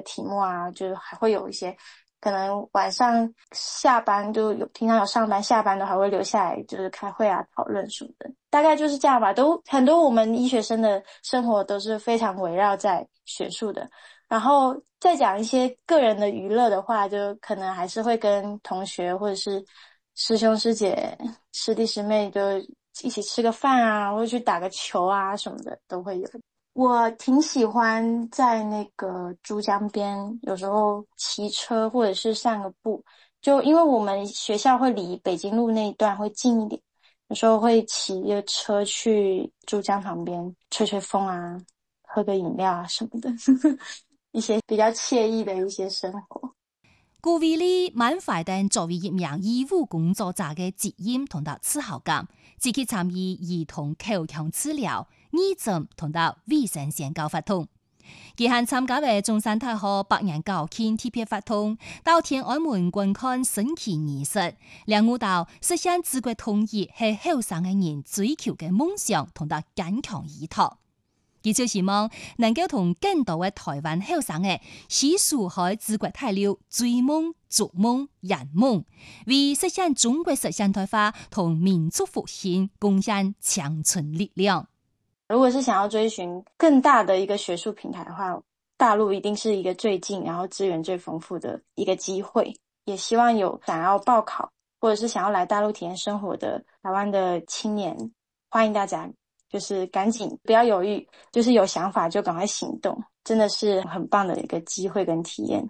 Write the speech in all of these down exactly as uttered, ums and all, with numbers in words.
题目啊，就是还会有一些可能晚上下班就有平常有上班下班都还会留下来就是开会啊讨论什么的，大概就是这样吧。都很多我们医学生的生活都是非常围绕在学术的，然后再讲一些个人的娱乐的话，就可能还是会跟同学或者是师兄师姐师弟师妹就一起吃个饭啊，或者去打个球啊什么的都会有。我挺喜欢在那个珠江边，有时候骑车或者是散个步。就因为我们学校会离北京路那一段会近一点，有时候会骑着车去珠江旁边吹吹风啊，喝个饮料啊什么的，一些比较惬意的一些生活。 顧維利滿懷定作為一名醫務工作者嘅責任同到自豪感，積極參與兒童口腔治療、義診同到衛生宣教活動。佢還參加嘅中山大學百人校慶特別活動，到天安門觀看升旗儀式，領悟到實現自覺統一係後生嘅人追求嘅夢想同到堅強依託。佢就希望能夠同更多嘅台灣後生嘅攜手喺自覺大陸追夢、逐夢、圓夢，為實現中國式現代化同民族復興貢獻青春力量。 如果是想要追尋更大的一個學術平台的話，大陸一定是一個最近然後資源最豐富的一個機會。也希望有想要報考或者是想要來大陸體驗生活的台灣的青年，歡迎大家就是趕緊不要猶豫，就是有想法就趕快行動，真的是很棒的一個機會跟體驗。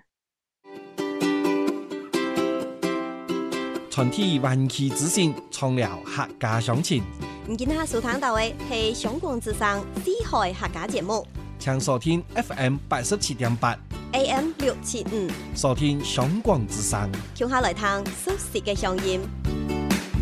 傳遞灣區資訊，創造客家鄉情。 唔見下收聽到嘅係香港之聲四海客家節目， 請收聽 F M 八十七點八 A M 六七五， 收聽香港之聲， 聽下來聽熟悉嘅鄉音。